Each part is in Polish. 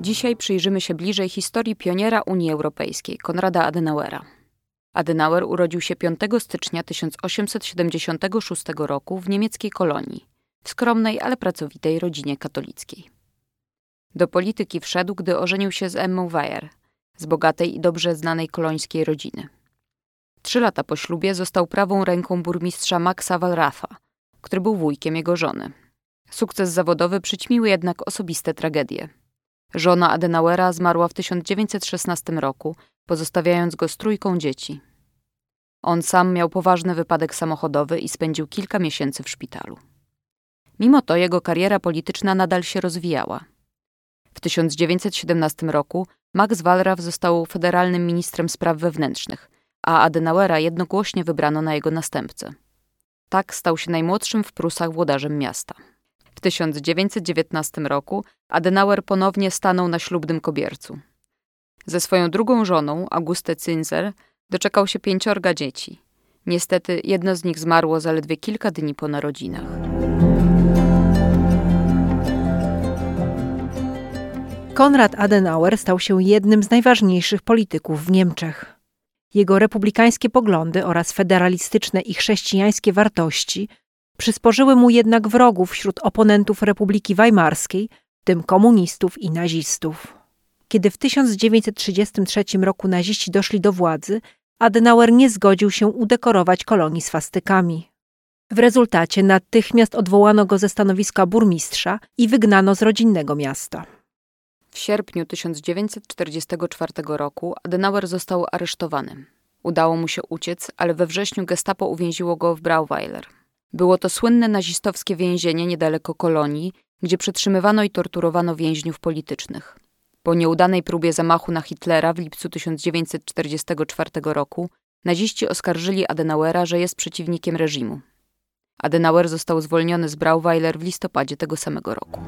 Dzisiaj przyjrzymy się bliżej historii pioniera Unii Europejskiej, Konrada Adenauera. Adenauer urodził się 5 stycznia 1876 roku w niemieckiej Kolonii, w skromnej, ale pracowitej rodzinie katolickiej. Do polityki wszedł, gdy ożenił się z Emmą Weyer, z bogatej i dobrze znanej kolońskiej rodziny. 3 lata po ślubie został prawą ręką burmistrza Maxa Wallrafa, który był wujkiem jego żony. Sukces zawodowy przyćmiły jednak osobiste tragedie. Żona Adenauera zmarła w 1916 roku, pozostawiając go z 3 dzieci. On sam miał poważny wypadek samochodowy i spędził kilka miesięcy w szpitalu. Mimo to jego kariera polityczna nadal się rozwijała. W 1917 roku Max Wallraff został federalnym ministrem spraw wewnętrznych, a Adenauera jednogłośnie wybrano na jego następcę. Tak stał się najmłodszym w Prusach włodarzem miasta. W 1919 roku Adenauer ponownie stanął na ślubnym kobiercu. Ze swoją drugą żoną, Auguste Zinsser, doczekał się 5 dzieci. Niestety jedno z nich zmarło zaledwie kilka dni po narodzinach. Konrad Adenauer stał się jednym z najważniejszych polityków w Niemczech. Jego republikańskie poglądy oraz federalistyczne i chrześcijańskie wartości przysporzyły mu jednak wrogów wśród oponentów Republiki Weimarskiej, w tym komunistów i nazistów. Kiedy w 1933 roku naziści doszli do władzy, Adenauer nie zgodził się udekorować kolonii swastykami. W rezultacie natychmiast odwołano go ze stanowiska burmistrza i wygnano z rodzinnego miasta. W sierpniu 1944 roku Adenauer został aresztowany. Udało mu się uciec, ale we wrześniu gestapo uwięziło go w Brauweiler. Było to słynne nazistowskie więzienie niedaleko Kolonii, gdzie przetrzymywano i torturowano więźniów politycznych. Po nieudanej próbie zamachu na Hitlera w lipcu 1944 roku naziści oskarżyli Adenauera, że jest przeciwnikiem reżimu. Adenauer został zwolniony z Brauweiler w listopadzie tego samego roku.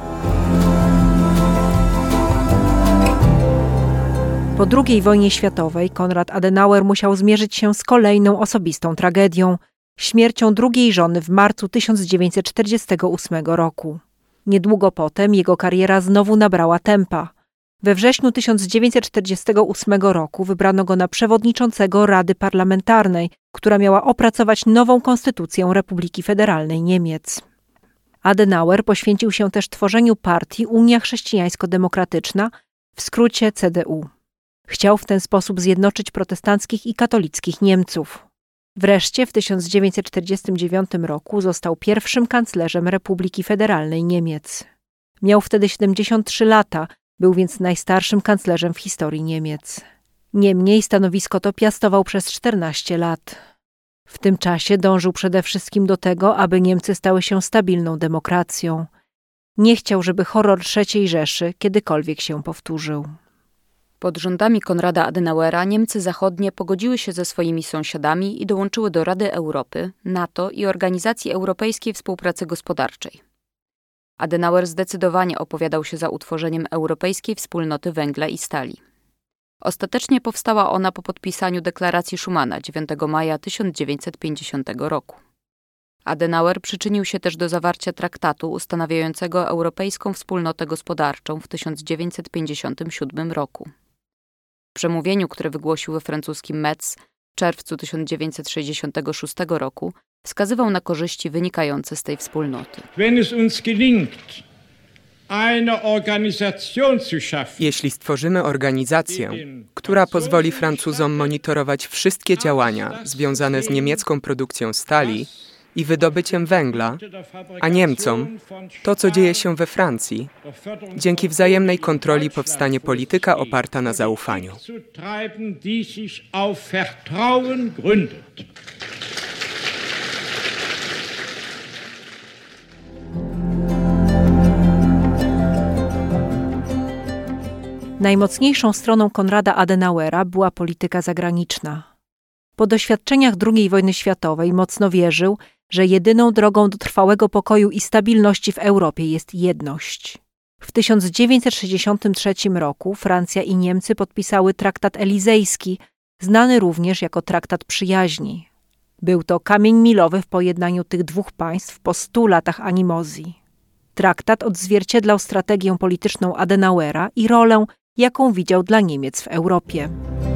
Po II wojnie światowej Konrad Adenauer musiał zmierzyć się z kolejną osobistą tragedią – śmiercią drugiej żony w marcu 1948 roku. Niedługo potem jego kariera znowu nabrała tempa. We wrześniu 1948 roku wybrano go na przewodniczącego Rady Parlamentarnej, która miała opracować nową konstytucję Republiki Federalnej Niemiec. Adenauer poświęcił się też tworzeniu partii Unia Chrześcijańsko-Demokratyczna, w skrócie CDU. Chciał w ten sposób zjednoczyć protestanckich i katolickich Niemców. Wreszcie w 1949 roku został pierwszym kanclerzem Republiki Federalnej Niemiec. Miał wtedy 73 lata, był więc najstarszym kanclerzem w historii Niemiec. Niemniej stanowisko to piastował przez 14 lat. W tym czasie dążył przede wszystkim do tego, aby Niemcy stały się stabilną demokracją. Nie chciał, żeby horror III Rzeszy kiedykolwiek się powtórzył. Pod rządami Konrada Adenauera Niemcy Zachodnie pogodziły się ze swoimi sąsiadami i dołączyły do Rady Europy, NATO i Organizacji Europejskiej Współpracy Gospodarczej. Adenauer zdecydowanie opowiadał się za utworzeniem Europejskiej Wspólnoty Węgla i Stali. Ostatecznie powstała ona po podpisaniu deklaracji Schumana 9 maja 1950 roku. Adenauer przyczynił się też do zawarcia traktatu ustanawiającego Europejską Wspólnotę Gospodarczą w 1957 roku. W przemówieniu, które wygłosił we francuskim Metz w czerwcu 1966 roku, wskazywał na korzyści wynikające z tej wspólnoty. Jeśli stworzymy organizację, która pozwoli Francuzom monitorować wszystkie działania związane z niemiecką produkcją stali i wydobyciem węgla, a Niemcom to, co dzieje się we Francji, dzięki wzajemnej kontroli powstanie polityka oparta na zaufaniu. Najmocniejszą stroną Konrada Adenauera była polityka zagraniczna. Po doświadczeniach II wojny światowej mocno wierzył, że jedyną drogą do trwałego pokoju i stabilności w Europie jest jedność. W 1963 roku Francja i Niemcy podpisały traktat elizejski, znany również jako traktat przyjaźni. Był to kamień milowy w pojednaniu tych dwóch państw po 100 latach animozji. Traktat odzwierciedlał strategię polityczną Adenauera i rolę, jaką widział dla Niemiec w Europie.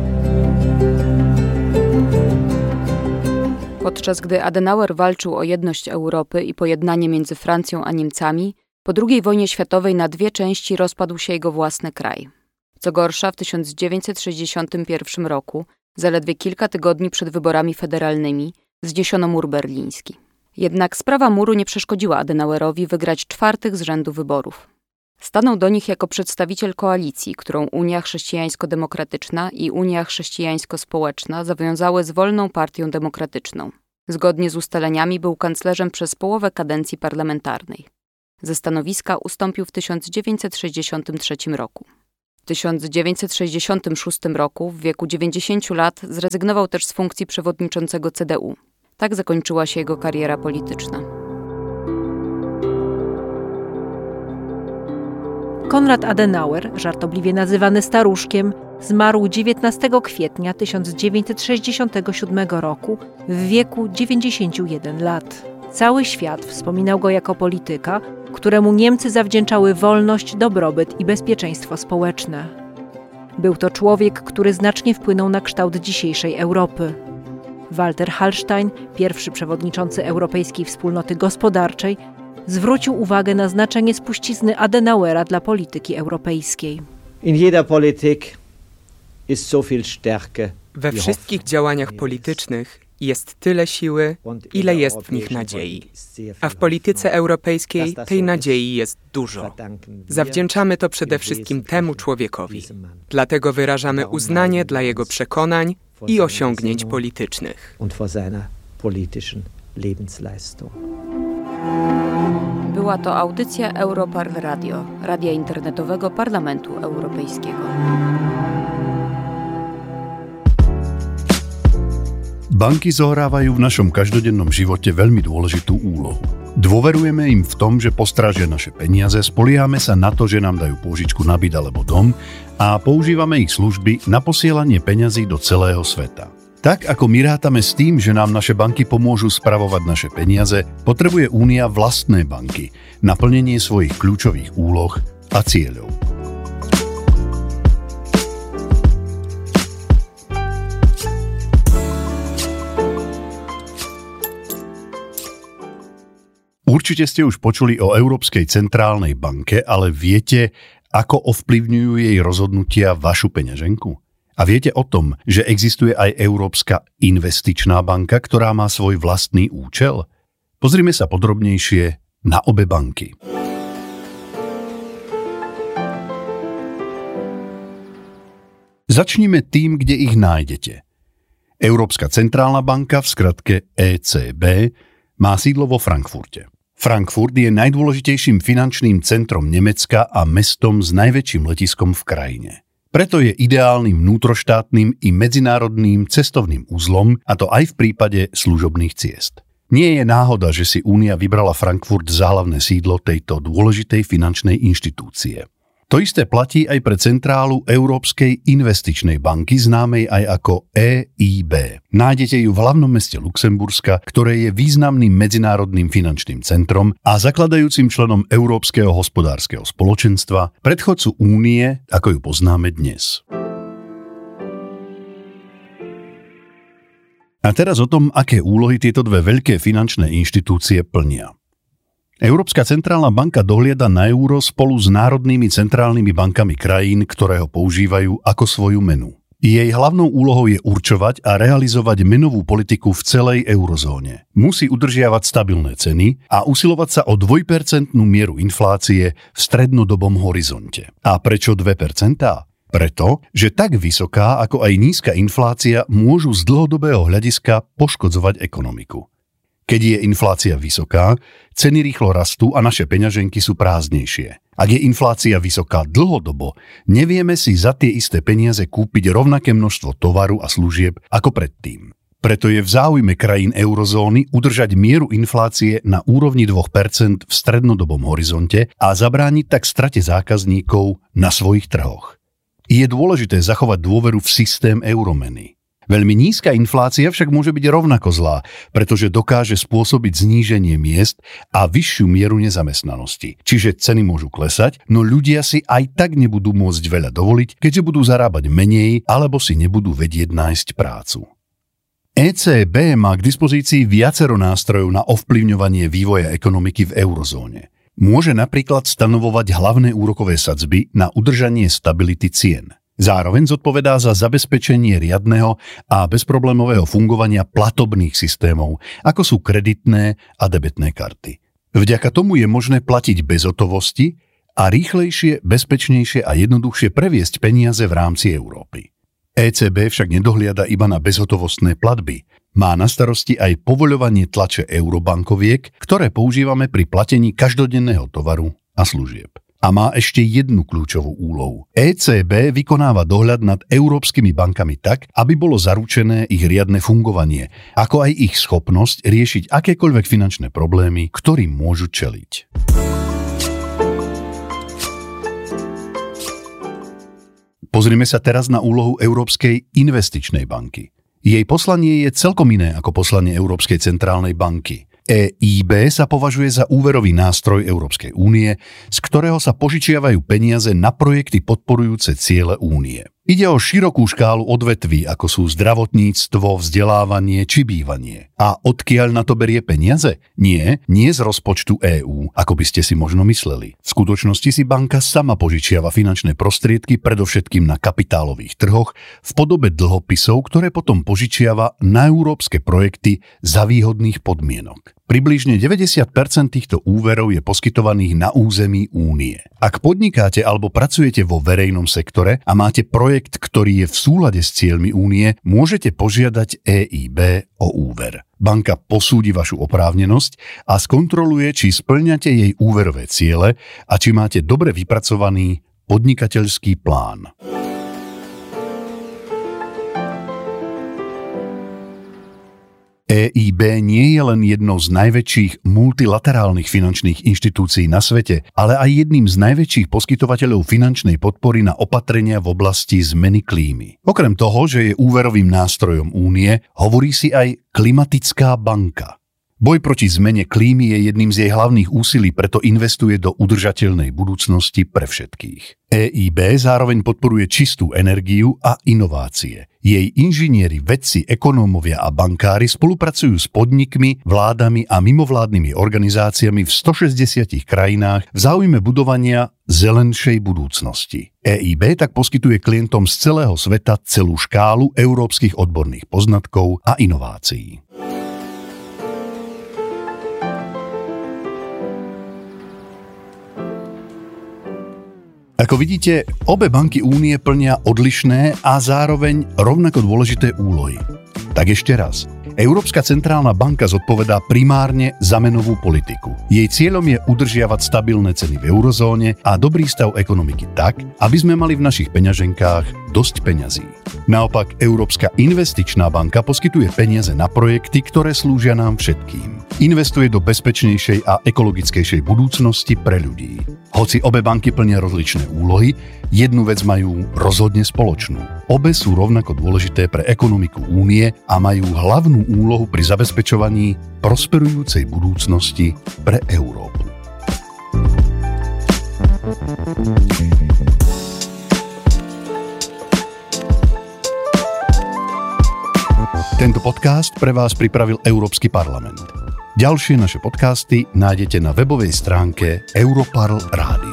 Podczas gdy Adenauer walczył o jedność Europy i pojednanie między Francją a Niemcami, po II wojnie światowej na dwie części rozpadł się jego własny kraj. Co gorsza, w 1961 roku, zaledwie kilka tygodni przed wyborami federalnymi, zniesiono mur berliński. Jednak sprawa muru nie przeszkodziła Adenauerowi wygrać 4 z rzędu wyborów. Stanął do nich jako przedstawiciel koalicji, którą Unia Chrześcijańsko-Demokratyczna i Unia Chrześcijańsko-Społeczna zawiązały z Wolną Partią Demokratyczną. Zgodnie z ustaleniami był kanclerzem przez połowę kadencji parlamentarnej. Ze stanowiska ustąpił w 1963 roku. W 1966 roku, w wieku 90 lat, zrezygnował też z funkcji przewodniczącego CDU. Tak zakończyła się jego kariera polityczna. Konrad Adenauer, żartobliwie nazywany staruszkiem, zmarł 19 kwietnia 1967 roku w wieku 91 lat. Cały świat wspominał go jako polityka, któremu Niemcy zawdzięczały wolność, dobrobyt i bezpieczeństwo społeczne. Był to człowiek, który znacznie wpłynął na kształt dzisiejszej Europy. Walter Hallstein, pierwszy przewodniczący Europejskiej Wspólnoty Gospodarczej, zwrócił uwagę na znaczenie spuścizny Adenauera dla polityki europejskiej. We wszystkich działaniach politycznych jest tyle siły, ile jest w nich nadziei. A w polityce europejskiej tej nadziei jest dużo. Zawdzięczamy to przede wszystkim temu człowiekowi. Dlatego wyrażamy uznanie dla jego przekonań i osiągnięć politycznych. Była to audycja Europarl Radio, radia internetowego Parlamentu Europejskiego. Banky zohrávajú v našom každodennom živote veľmi dôležitú úlohu. Dôverujeme im v tom, že postrážia naše peniaze, spoliehame sa na to, že nám dajú pôžičku na byt alebo dom a používame ich služby na posielanie peňazí do celého sveta. Tak ako my rátame s tým, že nám naše banky pomôžu spravovať naše peniaze, potrebuje Únia vlastné banky na plnenie svojich kľúčových úloh a cieľov. Určite ste už počuli o Európskej centrálnej banke, ale viete, ako ovplyvňujú jej rozhodnutia vašu peňaženku? A viete o tom, že existuje aj Európska investičná banka, ktorá má svoj vlastný účel? Pozrime sa podrobnejšie na obe banky. Začnime tým, kde ich nájdete. Európska centrálna banka, v skratke ECB, má sídlo vo Frankfurte. Frankfurt je najdôležitejším finančným centrom Nemecka a mestom s najväčším letiskom v krajine. Preto je ideálnym vnútroštátnym i medzinárodným cestovným uzlom, a to aj v prípade služobných ciest. Nie je náhoda, že si Únia vybrala Frankfurt za hlavné sídlo tejto dôležitej finančnej inštitúcie. To isté platí aj pre centrálu Európskej investičnej banky, známej aj ako EIB. Nájdete ju v hlavnom meste Luxemburska, ktoré je významným medzinárodným finančným centrom a zakladajúcim členom Európskeho hospodárskeho spoločenstva, predchodcu Únie, ako ju poznáme dnes. A teraz o tom, aké úlohy tieto dve veľké finančné inštitúcie plnia. Európska centrálna banka dohliada na euro spolu s národnými centrálnymi bankami krajín, ktoré ho používajú ako svoju menu. Jej hlavnou úlohou je určovať a realizovať menovú politiku v celej eurozóne. Musí udržiavať stabilné ceny a usilovať sa o 2% mieru inflácie v strednodobom horizonte. A prečo 2%? Preto, že tak vysoká ako aj nízka inflácia môžu z dlhodobého hľadiska poškodzovať ekonomiku. Keď je inflácia vysoká, ceny rýchlo rastú a naše peňaženky sú prázdnejšie. Ak je inflácia vysoká dlhodobo, nevieme si za tie isté peniaze kúpiť rovnaké množstvo tovaru a služieb ako predtým. Preto je v záujme krajín eurozóny udržať mieru inflácie na úrovni 2% v strednodobom horizonte a zabrániť tak strate zákazníkov na svojich trhoch. Je dôležité zachovať dôveru v systém euromeny. Veľmi nízka inflácia však môže byť rovnako zlá, pretože dokáže spôsobiť zníženie miest a vyššiu mieru nezamestnanosti. Čiže ceny môžu klesať, no ľudia si aj tak nebudú môcť veľa dovoliť, keďže budú zarábať menej alebo si nebudú vedieť nájsť prácu. ECB má k dispozícii viacero nástrojov na ovplyvňovanie vývoja ekonomiky v eurozóne. Môže napríklad stanovovať hlavné úrokové sadzby na udržanie stability cien. Zároveň zodpovedá za zabezpečenie riadneho a bezproblémového fungovania platobných systémov, ako sú kreditné a debetné karty. Vďaka tomu je možné platiť bez hotovosti a rýchlejšie, bezpečnejšie a jednoduchšie previesť peniaze v rámci Európy. ECB však nedohliada iba na bezhotovostné platby. Má na starosti aj povoľovanie tlače eurobankoviek, ktoré používame pri platení každodenného tovaru a služieb. A má ešte jednu kľúčovú úlohu. ECB vykonáva dohľad nad európskymi bankami tak, aby bolo zaručené ich riadne fungovanie, ako aj ich schopnosť riešiť akékoľvek finančné problémy, ktorým môžu čeliť. Pozrime sa teraz na úlohu Európskej investičnej banky. Jej poslanie je celkom iné ako poslanie Európskej centrálnej banky. EIB sa považuje za úverový nástroj Európskej únie, z ktorého sa požičiavajú peniaze na projekty podporujúce ciele únie. Ide o širokú škálu odvetví, ako sú zdravotníctvo, vzdelávanie či bývanie. A odkiaľ na to berie peniaze? Nie z rozpočtu EÚ, ako by ste si možno mysleli. V skutočnosti si banka sama požičiava finančné prostriedky predovšetkým na kapitálových trhoch v podobe dlhopisov, ktoré potom požičiava na európske projekty za výhodných podmienok. Približne 90% týchto úverov je poskytovaných na území únie. Ak podnikáte alebo pracujete vo verejnom sektore a máte projekt, ktorý je v súlade s cieľmi únie, môžete požiadať EIB o úver. Banka posúdi vašu oprávnenosť a skontroluje, či spĺňate jej úverové ciele a či máte dobre vypracovaný podnikateľský plán. EIB nie je len jednou z najväčších multilaterálnych finančných inštitúcií na svete, ale aj jedným z najväčších poskytovateľov finančnej podpory na opatrenia v oblasti zmeny klímy. Okrem toho, že je úverovým nástrojom únie, hovorí si aj klimatická banka. Boj proti zmene klímy je jedným z jej hlavných úsilí, preto investuje do udržateľnej budúcnosti pre všetkých. EIB zároveň podporuje čistú energiu a inovácie. Jej inžinieri, vedci, ekonómovia a bankári spolupracujú s podnikmi, vládami a mimovládnymi organizáciami v 160 krajinách v záujme budovania zelenšej budúcnosti. EIB tak poskytuje klientom z celého sveta celú škálu európskych odborných poznatkov a inovácií. Ako vidíte, obe banky únie plnia odlišné a zároveň rovnako dôležité úlohy. Tak ešte raz. Európska centrálna banka zodpovedá primárne za menovú politiku. Jej cieľom je udržiavať stabilné ceny v eurozóne a dobrý stav ekonomiky tak, aby sme mali v našich peňaženkách dosť peňazí. Naopak, Európska investičná banka poskytuje peniaze na projekty, ktoré slúžia nám všetkým. Investuje do bezpečnejšej a ekologickejšej budúcnosti pre ľudí. Hoci obe banky plnia rozličné úlohy, jednu vec majú rozhodne spoločnú. Obe sú rovnako dôležité pre ekonomiku únie a majú hlavnú úlohu pri zabezpečovaní prosperujúcej budúcnosti pre Európu. Tento podcast pre vás pripravil Európsky parlament. Ďalšie naše podcasty nájdete na webovej stránke Europarl Rádio.